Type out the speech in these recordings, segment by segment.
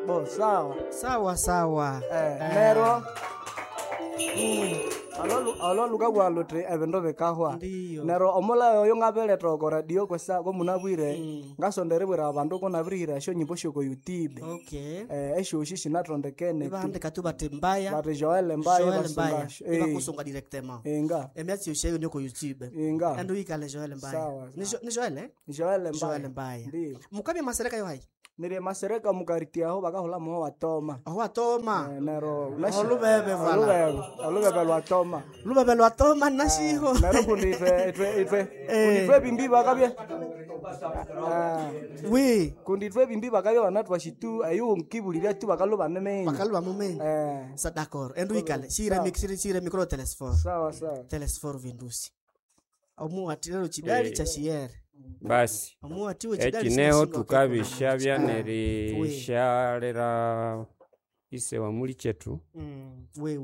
Bo sawa. Nero. Alo luka bwa lotre evento bekahwa. Nero omola yo ngabele toko radio kwesa ko munabwire ngasondere bwira abantu ko nabirira sho nyimbo shoko YouTube. Okay. Esho shishi natrondekene. Bande katuba tembaya. Bate Joel Mbaya. Eba kusonga directement. Enga. Emiati yo sheyo nyoko YouTube. Enga. Ando ikale Joel Mbaya. Ni Joel Joel Mbaya. Ndi. Mukabi masereka yo hai. Nire masereka mukaritia ho bakahola mo watoma. Watoma. Nero olubebe vala. Olubebe lwatoma. Lubebe lwatoma nashiho. Nero kundi bimbi bakabye. Oui, kundi bimbi bakabye banatwa shitu ayu nkibulira tu bakaloba neme. Bakaloba mume. Ça d'accord. Endo ikale. Sire micro telesfor. Sawa. Telesfor vindusi. Omu atirero chidali cha shiere. Basi ekineo tukabisha byaneri sharera ise wa muri chetu we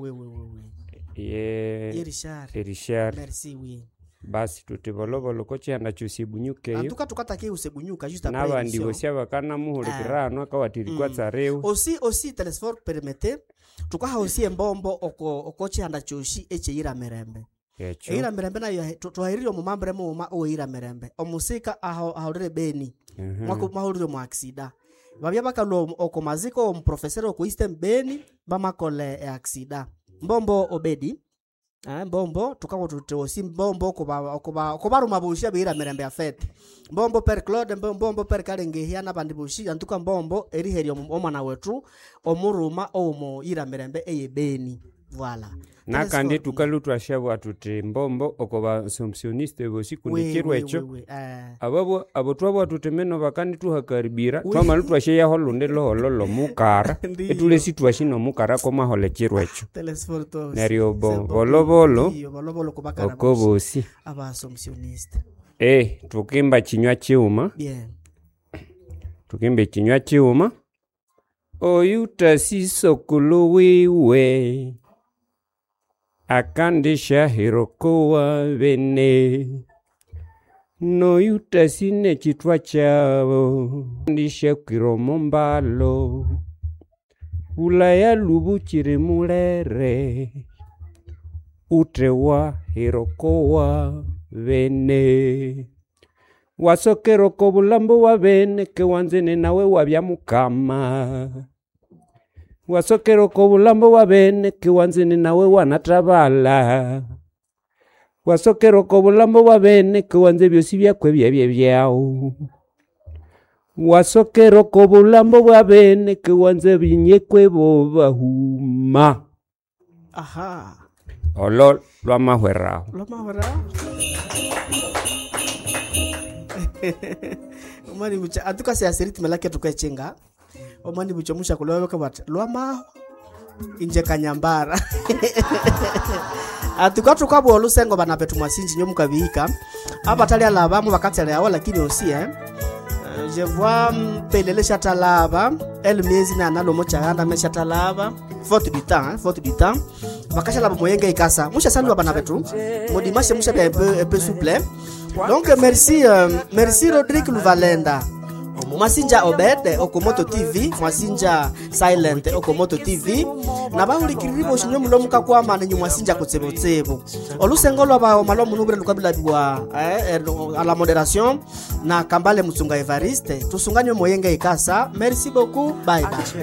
ye Richard merci oui basi tutibolobolo ko cyanda cyusibunyuke yo tukatake usebunyuka juste après n'abandi bose abakana muhurikirano akawatiri kwa tsareu aussi telesfor permettre tukaha aussi embombo oko cyanda cyushi ekyira merembe Eira merembe na tuhairio mu mambre mu oira merembe omusika ahorere beni mwako mahuriro mu accident babya bakalo okomaziko professeur oko Eastern Beni bamakole accident mbombo obedi mbombo tukabo tutosi mbombo ko baruma bushya bira merembe afete mbombo per Claude mbombo per Kalenge hiana bandi bushya ntuka mbombo eri herio omwana wetu omuruma omo ira merembe eyebeni voilà nakandi tukalutwa shabu atuti mbombo okoba assumptioniste bosi kundikirwa echo abo twabo atutemeno bakandi tuhakaribira twamalutwa sheya holunde loholo mukara etule situashino mukara koma holekirwa echo nerio bolobolo okobosi aba assumptioniste tukimba chinywa chiuma bien tukimbe chinywa chiuma oyuta sisokuluwiwe akandisha hirokowa bene no yutasine chitwa chavo ndisha kiromombalo ulaya lubuchire mulere utrewa hirokowa bene wasokero kobulambo wa bene ke wanzene nawe wabya mukama wasokero kobulambo wa bene ke wanzene nawe wanatabala wasokero kobulambo wa bene ke wanze byosi byakwe byao wasokero kobulambo wa bene ke wanze binyekwe bobahuma aha olo lwamahwerao omani bucha atuka se aseriti melake tukachenga omani bucha musha kulewa kabata lwama inje kanyambara atuka tukabo olusengo bana betu mwasinji nyo mukabika abatali alaba mu bakatele yawo lakini aussi je vois pelele chatalaba el miezi na nalo mochaganda me chatalaba faute du temps bakasha laba moyenge ikasa musha salu bana betu modimashe musha bien un peu souple. Donc merci Rodrigue Luvalenda. Mwasinja Obed Okomoto TV, Mwasinja Silent Okomoto TV. Na bahuri kiribo shinyo mulo muka kwa manenyu Mwasinja kutsebo. Olusengolo ba malomu nubire lukabila bwa à la modération na Kambale Musunga Evariste. Tusunganyo moyenge ikasa. Merci beaucoup. Bye bye.